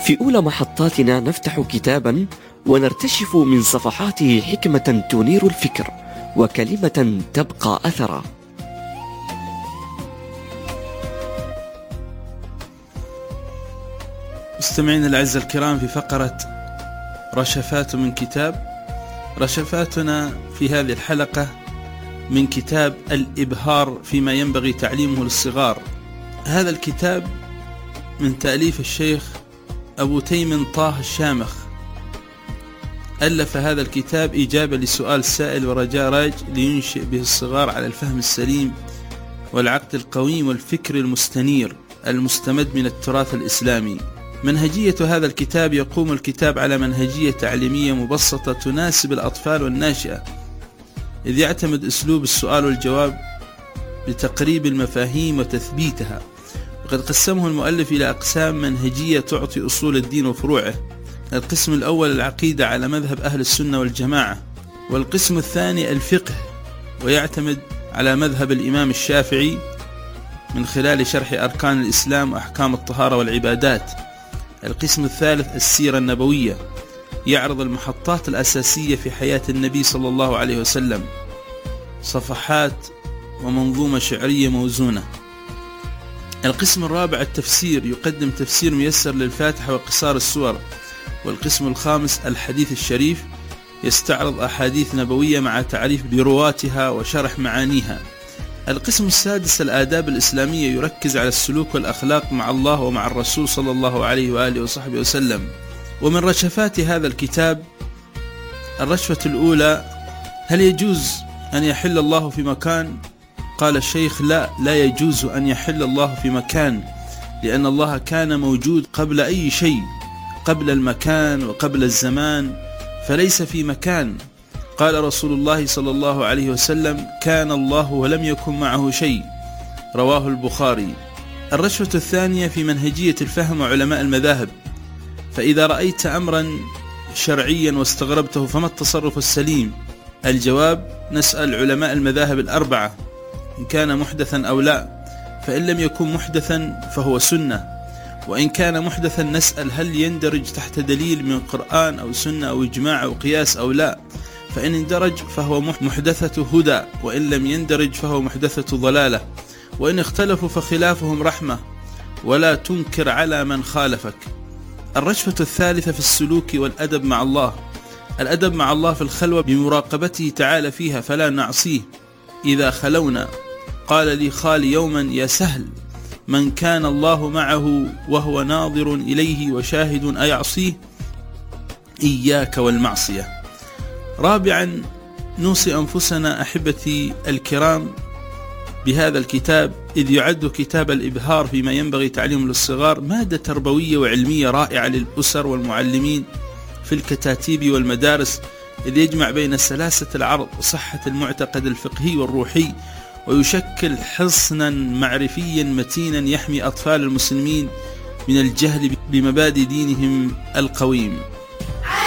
في أولى محطاتنا نفتح كتابا ونرتشف من صفحاته حكمة تنير الفكر وكلمة تبقى أثرا. مستمعين الأعزاء الكرام، في فقرة رشفات من كتاب. رشفاتنا في هذه الحلقة من كتاب الإبهار فيما ينبغي تعليمه للصغار. هذا الكتاب من تأليف الشيخ أبو تيمن طه الشامخ. ألف هذا الكتاب إجابة لسؤال سائل ورجاء راج لينشئ به الصغار على الفهم السليم والعقل القويم والفكر المستنير المستمد من التراث الإسلامي. منهجية هذا الكتاب: يقوم الكتاب على منهجية تعليمية مبسطة تناسب الأطفال والناشئة، إذ يعتمد أسلوب السؤال والجواب لتقريب المفاهيم وتثبيتها. وقد قسمه المؤلف إلى أقسام منهجية تعطي أصول الدين وفروعه. القسم الأول العقيدة على مذهب أهل السنة والجماعة، والقسم الثاني الفقه ويعتمد على مذهب الإمام الشافعي من خلال شرح أركان الإسلام وأحكام الطهارة والعبادات. القسم الثالث السيرة النبوية، يعرض المحطات الأساسية في حياة النبي صلى الله عليه وسلم، صفحات ومنظومة شعرية موزونة. القسم الرابع التفسير، يقدم تفسير ميسر للفاتحة وقصار السور. والقسم الخامس الحديث الشريف، يستعرض أحاديث نبوية مع تعريف برواتها وشرح معانيها. القسم السادس الآداب الإسلامية، يركز على السلوك والأخلاق مع الله ومع الرسول صلى الله عليه وآله وصحبه وسلم. ومن رشفات هذا الكتاب: الرشفة الأولى: هل يجوز أن يحل الله في مكان؟ قال الشيخ: لا يجوز أن يحل الله في مكان، لأن الله كان موجود قبل أي شيء، قبل المكان وقبل الزمان، فليس في مكان. قال رسول الله صلى الله عليه وسلم: كان الله ولم يكن معه شيء، رواه البخاري. الرشفة الثانية في منهجية الفهم وعلماء المذاهب. فإذا رأيت أمرا شرعيا واستغربته فما التصرف السليم؟ الجواب: نسأل علماء المذاهب الأربعة إن كان محدثا أو لا، فإن لم يكن محدثا فهو سنة، وإن كان محدثا نسأل هل يندرج تحت دليل من قرآن أو سنة أو إجماع أو قياس أو لا، فإن اندرج فهو محدثة هدى، وإن لم يندرج فهو محدثة ضلالة، وإن اختلفوا فخلافهم رحمة، ولا تنكر على من خالفك. الرشفة الثالثة في السلوك والأدب مع الله. الأدب مع الله في الخلوة بمراقبته تعالى فيها فلا نعصيه إذا خلونا. قال لي خالي يوما: يا سهل، من كان الله معه وهو ناظر إليه وشاهد أيعصيه؟ إياك والمعصية. رابعا: نوصي أنفسنا أحبتي الكرام بهذا الكتاب، إذ يعد كتاب الإبهار فيما ينبغي تعليمه للصغار مادة تربوية وعلمية رائعة للأسر والمعلمين في الكتاتيب والمدارس، إذ يجمع بين سلاسة العرض وصحة المعتقد الفقهي والروحي، ويشكل حصنا معرفيا متينا يحمي أطفال المسلمين من الجهل بمبادئ دينهم القويم.